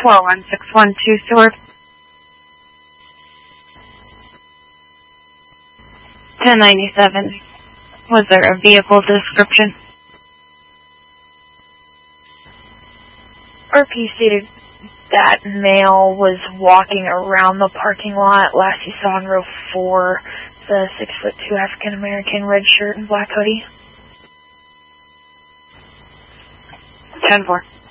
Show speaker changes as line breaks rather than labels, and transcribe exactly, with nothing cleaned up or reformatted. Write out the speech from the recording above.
four one six one two, Stewart. ten ninety-seven. Was there a vehicle description?
R P stated that male was walking around the parking lot. Last he saw in row four, the six foot two African American, red shirt and black hoodie.
ten four.